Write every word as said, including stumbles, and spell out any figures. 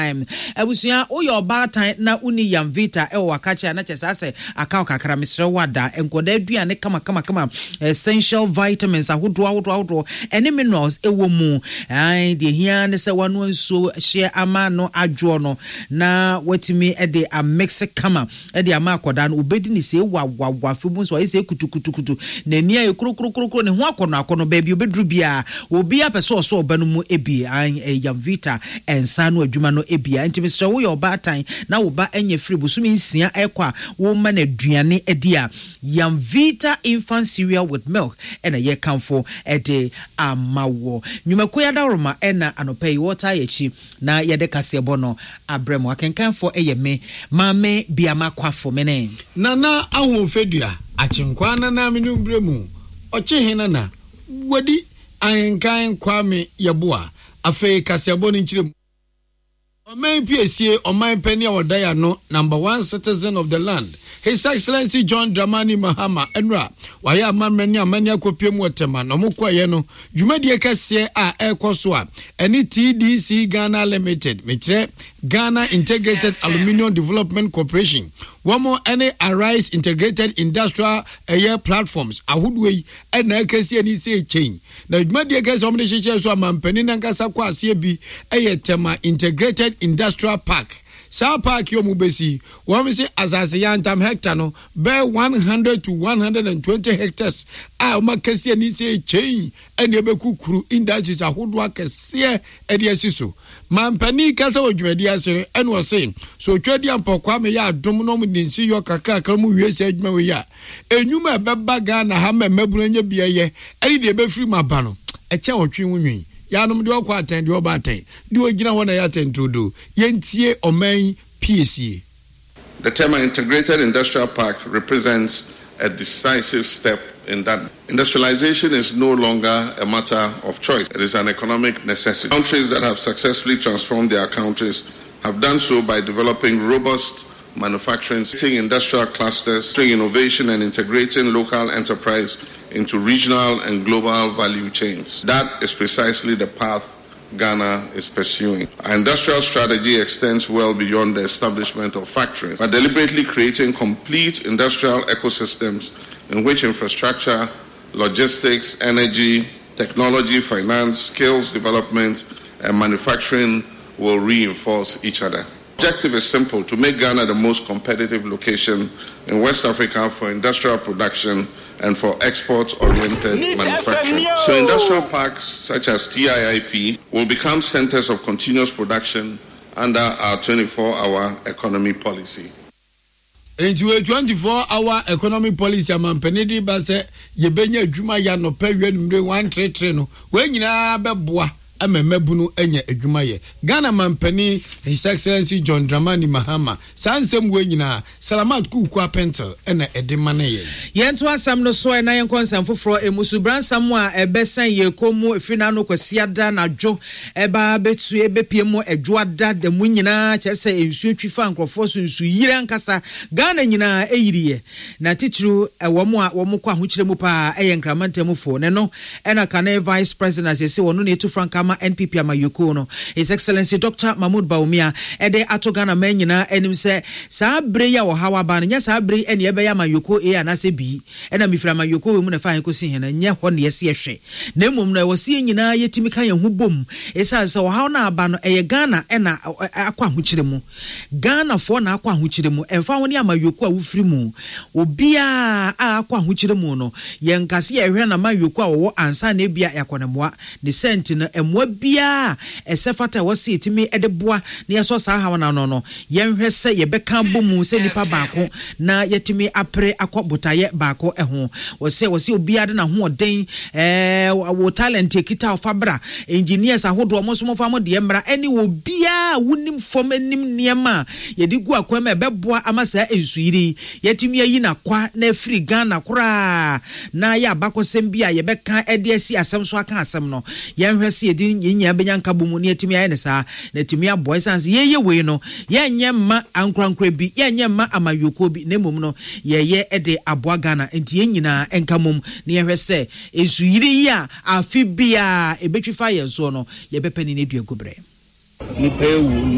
time abusua oyo baatan na uni Yamvita e wakacha na kyesa se akaw kakra mesre wada enkoda aduane kama kama kama essential vitamins ahodo ahodo ahodo ene minerals ewo mu ai de hia ne se wano nso hye ama no adwo no na watimi e de a mix kama e de ama akoda no obedi ni se wa wa wa febu so ese kutukutukutu na nia e krokrokro ne ho akono akono ba bi obedru bia obi apese oso oba no mu ebi ai Yamvita ensa no adwuma no ebia nti mesre wo yo baatan na wo ba enye free busumi nsia ekwa wo ma na aduane edia Yamvita infant cereal with milk ena ye kamfo ede amawo nyumako ya daroma ena anopai water yechi na yede kasebo no abremo akenkanfo eyeme mame biama kwafo mene nana ahofedua achenkwa na na menu bremu ochehena na wadi ahenkan kwame yeboa afi kasebo ni nchirem Oman P S A Oman Penny Wadaya no number one citizen of the land. His Excellency John Dramani Mahama Enra. Waya man many many akopiem wotema no mukwa ye no. Dwumade kase a ekoswa. Any T D C Ghana Limited. Metre Ghana Integrated Aluminium Development Corporation. One more any Arise Integrated Industrial Air Platforms. Ahudwe and ekase ani say change. Na dwumade kase omde hyeche so amampani nankasa kwa ase bi eye tema Integrated Industrial Park. Sa park yo mubesi. Wami se asase yantam hectare no be one hundred to one hundred twenty hectares. A makasi ani se change ene ebekukuru industries ahodo akese ede asiso. Mampani kasa odwumadi asere ene wo se so twadi ampokwa me ya adom no mdinsi yo kakra kakra mu wiese adwuma we ya. Enyuma ebeba Ghana ha memabunu nya bieye ene de ebefiri maba no. Eche otwe nwunwi. Yanum de okwa aten de oba aten de ogina ho na ya tentrodo yentie Oman P S A. The Tema Integrated Industrial Park represents a decisive step in that industrialization is no longer a matter of choice. It is an economic necessity. Countries that have successfully transformed their countries have done so by developing robust manufacturing, industrial clusters, innovation, and integrating local enterprise into regional and global value chains. That is precisely the path Ghana is pursuing. Our industrial strategy extends well beyond the establishment of factories, by deliberately creating complete industrial ecosystems in which infrastructure, logistics, energy, technology, finance, skills development, and manufacturing will reinforce each other. The objective is simple: to make Ghana the most competitive location in West Africa for industrial production and for export-oriented manufacturing. So industrial parks such as T I I P will become centers of continuous production under our twenty-four hour economy policy. Into a twenty-four hour economy policy, I'm penedy base, ye benya juma ya no pay one trade train, when you are beboa. Ame mebunu enye adwumaye Ghana mampani His Excellency John Dramani Mahama sansem we nyina Salamat Kuku Apento ena edemane ye yento asam no so na yenkonsam foforo emusu bransam a ebesan ye komu efina no kwasiada na dwo eba betu ebepiemu adwoada de mu nyina kyese ensu twifa nkrofo so nsu yire nkasa Ghana nyina eyiriye na titru ewomu a womu kwa hokyeremu pa eye nkramantamufo ne no ena kana Vice President yesi wono ne tu franka N P P amayoko no His Excellency Doctor Mahmoud Baumia ede atogana manyina enim se saa bre ya wo hawa ba nya saa bre ene ebe ya amayoko e anase bi ena mifira amayoko we mu na fa hen kosi hen nya ho ne yesi ehwe na emom na wosi nyina yetimi kan yehu bom esa se wo hawa na aba no eye Ghana ena akwa ahokyere mu Ghana fo na akwa ahokyere mu emfa woni amayoko a wufiri mu obia a akwa ahokyere mu no ye nkase ye hwe na amayoko a wo ansa na ebia yakonemoa ne sent no emwa bia esefata wasi etimi edeboa na yeso saa hawa na no no yenhwe se yebeka bomu se nipa baako na yetimi apre akobotaye baako eho wose wose obia de na ho oden eh wo talent ekita ofabra engineers ahodo mo so mo fa mo de emra eni wo bia wonim fom enim niema yedigu akwama ebeboa amasa ensuiri yetimi ayi na kwa na afri Ghana kura na ya bakosem bia yebeka ede asi asem so aka asem no yenhwe se yedi nya benyanka bomu ne atimi aye ne saa na atimi aboy sanse yeye we no ye nye ma ankrankra bi ye nye ma amayoko bi na mom no ye ye ede aboa Ghana enti nyina enka mom ne ye hwese esuyiri ya afi bia ebetwifa ye so no ye bepani ne duagobre ni pewu